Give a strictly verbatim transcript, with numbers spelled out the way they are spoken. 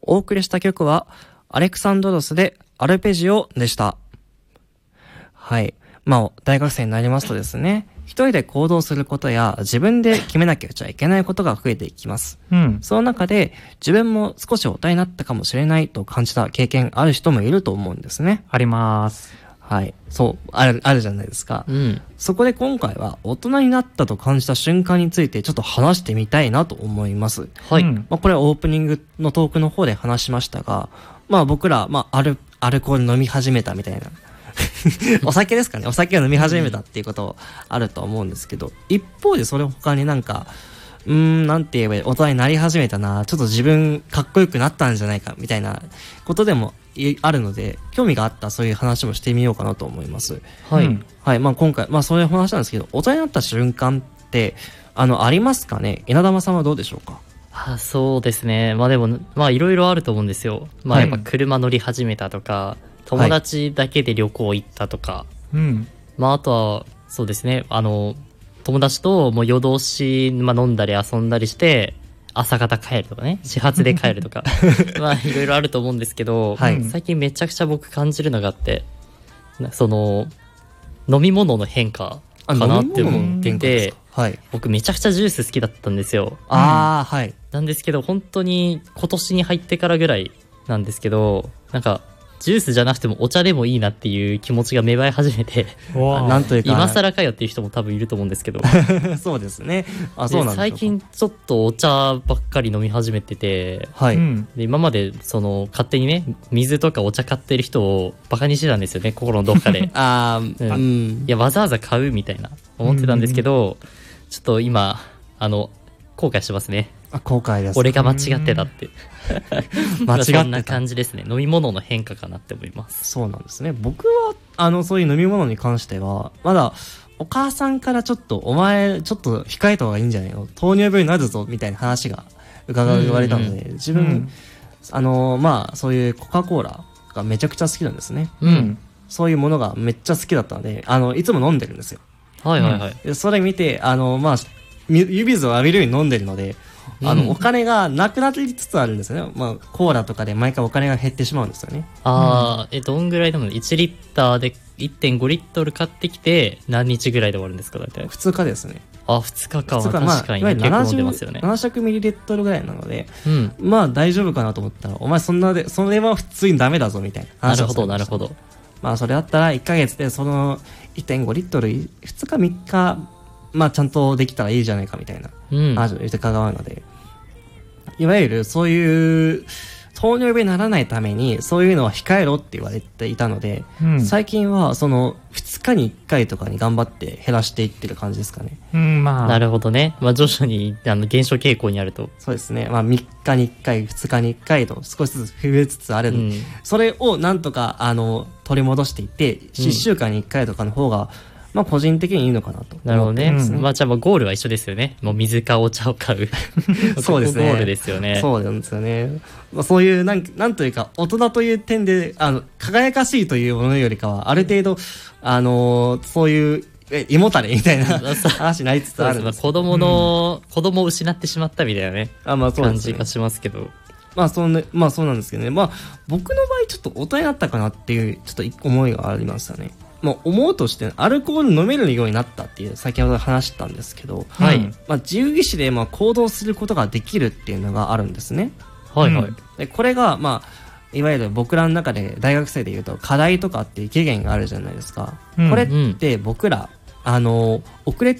お送りした曲はアレクサンドロスでアルペジオでした。はい。まあ、大学生になりますとですね、一人で行動することや自分で決めなきゃいけないことが増えていきます。うん、その中で自分も少し大人になったかもしれないと感じた経験ある人もいると思うんですね。 あります。 はい。そう、ある、あるじゃないですか。うん、そこで今回は大人になったと感じた瞬間についてちょっと話してみたいなと思います。はい。まあ、これはオープニングのトークの方で話しましたが、まあ僕ら、まあアル、アルコール飲み始めたみたいな。お酒ですかね。お酒を飲み始めたっていうことあると思うんですけど、一方でそれ他になんか、うーん、なんて言えばいい、大人になり始めたな、ちょっと自分かっこよくなったんじゃないかみたいなことでもあるので、興味があったそういう話もしてみようかなと思います。はい。うん、はい。まあ今回、まあそういう話なんですけど、大人になった瞬間って、あの、ありますかね。稲玉さんはどうでしょうか。 あ、そうですね。まあでも、まあいろいろあると思うんですよ。まあやっぱ車乗り始めたとか、はい、友達だけで旅行行ったとか、はい、うん、まああとはそうですね、あの友達ともう夜通し、まあ、飲んだり遊んだりして朝方帰るとかね、始発で帰るとかまあいろいろあると思うんですけど、はい、最近めちゃくちゃ僕感じるのがあって、その飲み物の変化かなって思ってて、はい、僕めちゃくちゃジュース好きだったんですよ。ああ、はい。なんですけど本当に今年に入ってからぐらいなんですけど、なんかジュースじゃなくてもお茶でもいいなっていう気持ちが芽生え始めてなんというか今更かよっていう人も多分いると思うんですけどそうですね。あ、そうなんです。 最近ちょっとお茶ばっかり飲み始めてて、はい、で今までその勝手にね水とかお茶買ってる人をバカにしてたんですよね、心のどっかであ、うん、うん、いやわざわざ買うみたいな思ってたんですけど、ちょっと今あの後悔してますね。 あ、後悔です。 俺が間違ってたって間違ってた。そんな感じですね。飲み物の変化かなって思います。 そうなんですね。僕はあのそういう飲み物に関してはまだお母さんからちょっとお前ちょっと控えた方がいいんじゃないの、糖尿病になるぞみたいな話が伺われたので、うんうん、自分、うん、あのまあそういうコカ・コーラがめちゃくちゃ好きなんですね。うん、そういうものがめっちゃ好きだったので、あのいつも飲んでるんですよ。はいはいはい。でそれ見てあのまあ指水を浴びるように飲んでるので、あの、うん、お金がなくなりつつあるんですよね。まあ、コーラとかで毎回お金が減ってしまうんですよね。 ああ、うん、え、どんぐらいでもいちリッターで いってんごリットル買ってきて何日ぐらいで終わるんですか、大体。 ふつかですね。 あ、ふつかか。ふつか、確かに、ね、まあ、結構飲んでますよね。 ななひゃくミリリットルぐらいなので、うん、まあ大丈夫かなと思ったら、お前そんなで、それは普通にダメだぞみたいな話をされました。 なるほど、なるほど。 まあそれだったらいっかげつでその いってんごリットルふつかみっか、まあちゃんとできたらいいじゃないかみたいな話を言って伺うので、うん、いわゆるそういう糖尿病にならないためにそういうのは控えろって言われていたので、うん、最近はそのふつかにいっかいとかに頑張って減らしていってる感じですかね。 うん、まあ、なるほどね。まあ徐々にあの減少傾向にあると。 そうですね。まあみっかにいっかい、ふつかにいっかいと少しずつ増えつつある、うん、それをなんとかあの取り戻していっていっしゅうかんにいっかいとかの方が、うん、まあ個人的にいいのかなと、ね。 なるほどね。うん、まあじゃあゴールは一緒ですよね。もう水かお茶を買う。 そうですね。 ゴールですよね。 そうなんですよね。まあそういうなんなんというか大人という点であの輝かしいというものよりかはある程度あのー、そういう胃もたれみたいな話になりつつあるんです。 子供の、うん、子供を失ってしまったみたいなね。あ、まあそうですね。感じがしますけど。 まあそんな、まあそうなんですけどね。まあ僕の場合ちょっと大人になったかなっていうちょっと思いがありましたね。もう思うとしてアルコール飲めるようになったっていう先ほど話したんですけど、はい、まあ、自由意志でまあ行動することができるっていうのがあるんですね。はいはい。でこれがまあいわゆる僕らの中で大学生でいうと課題とかっていう期限があるじゃないですか。うん、これって僕らあの遅れ